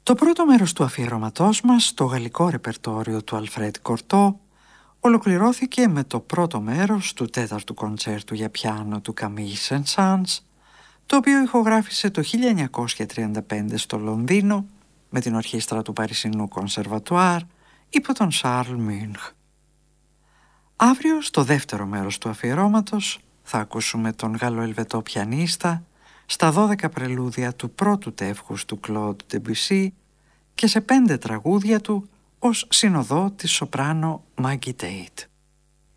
Το πρώτο μέρος του αφιερωματός μας, το γαλλικό ρεπερτόριο του Αλφρέντ Κορτό, ολοκληρώθηκε με το πρώτο μέρος του τέταρτου κοντσέρτου για πιάνο του Camille Saint-Saëns, το οποίο ηχογράφησε το 1935 στο Λονδίνο με την ορχήστρα του Παρισινού Κονσερβατουάρ υπό τον Σαρλ Μούνχ. Αύριο, στο δεύτερο μέρος του αφιερώματος, θα ακούσουμε τον Γαλλοελβετό πιανίστα στα 12 πρελούδια του πρώτου τεύχους του Κλοντ Ντεμπουσί και σε 5 τραγούδια του ως συνοδό της σοπράνο Μάγκι Τέιτ.